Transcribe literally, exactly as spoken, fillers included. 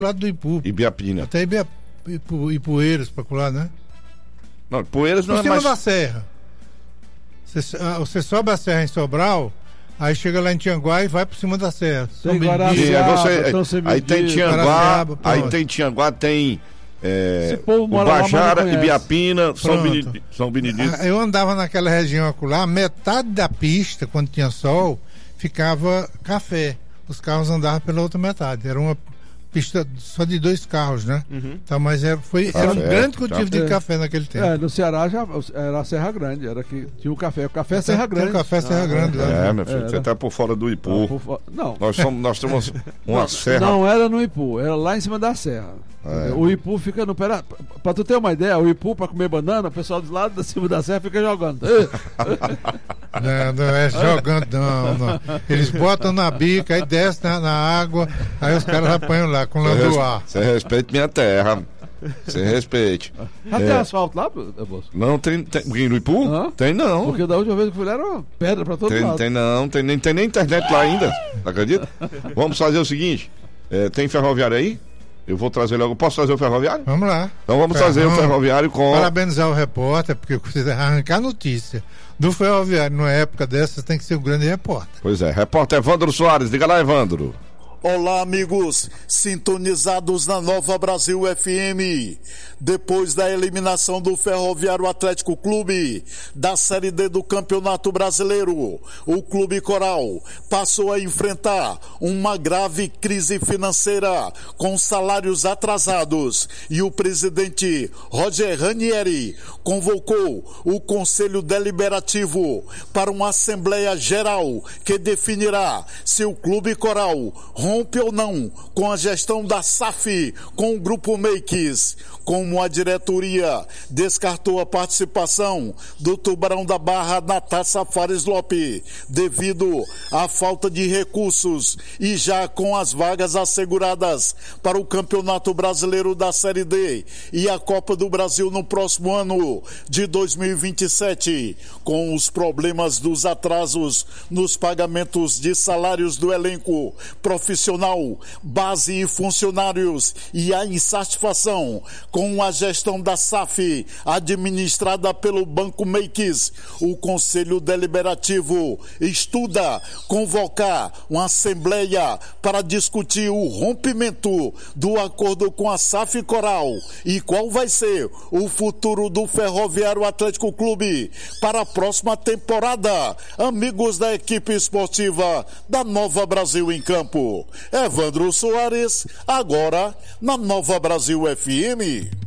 lado do Ipu. Ibiapina. Até Ibia, Ipu, Ipueiras para lá, né? Não, Poeiras não Por é cima mais... da serra. Você, você sobe a serra em Sobral, aí chega lá em Tianguá e vai por cima da serra. Tem Sim, aí, você, aí tem Tianguá, aí tem Tianguá, tem é, o Bajara, Ibiapina, São Benedito, São Benedito. Eu andava naquela região acolá, metade da pista, quando tinha sol, ficava café. Os carros andavam pela outra metade. Era uma pista só de dois carros, né? Uhum. Então, mas era, foi, era um é, grande cultivo tá. de café naquele tempo. É, no Ceará já era a Serra Grande, era que tinha o café. O café é Serra Grande. Tem o café Serra ah, Grande. É, é, meu filho, era. Você tá por fora do Ipu. Não, por... não. Nós, somos, nós temos uma não, serra. Não era no Ipu, era lá em cima da serra. É. O Ipu fica no pé. Pra tu ter uma ideia, o Ipu pra comer banana, o pessoal do lado de cima da serra fica jogando. Não, não é jogando, não, não. Eles botam na bica, aí desce na, na água, aí os caras apanham lá com landuá. Você respeite minha terra. Você respeite. Já é. Tem asfalto lá, Bolso? Não, tem. Tem no Ipu? Ah? Tem não. Porque da última vez que eu fui lá era uma pedra pra todo tem, lado. Tem não, tem nem, tem nem internet lá ainda. Acredita? Vamos fazer o seguinte: é, tem ferroviário aí? Eu vou trazer logo. Posso trazer o ferroviário? Vamos lá. Então vamos Ferrão, trazer o ferroviário com. Parabenizar o repórter, porque você arrancar notícia do ferroviário numa época dessas tem que ser um grande repórter. Pois é, repórter Evandro Soares. Diga lá, Evandro. Olá, amigos, sintonizados na Nova Brasil F M. Depois da eliminação do Ferroviário Atlético Clube da Série D do Campeonato Brasileiro, o Clube Coral passou a enfrentar uma grave crise financeira com salários atrasados e o presidente Roger Ranieri convocou o Conselho Deliberativo para uma Assembleia Geral que definirá se o Clube Coral rompe ou não com a gestão da S A F com o Grupo Makes. Como a diretoria descartou a participação do Tubarão da Barra na Taça Fares Lopes devido à falta de recursos e já com as vagas asseguradas para o Campeonato Brasileiro da Série D e a Copa do Brasil no próximo ano de dois mil e vinte e sete, com os problemas dos atrasos nos pagamentos de salários do elenco profissional, base e funcionários e a insatisfação com a gestão da S A F administrada pelo Banco Makes, o Conselho Deliberativo estuda convocar uma assembleia para discutir o rompimento do acordo com a S A F Coral e qual vai ser o futuro do Ferroviário Atlético Clube para a próxima temporada. Amigos da equipe esportiva da Nova Brasil em Campo. Evandro Soares, agora na Nova Brasil F M.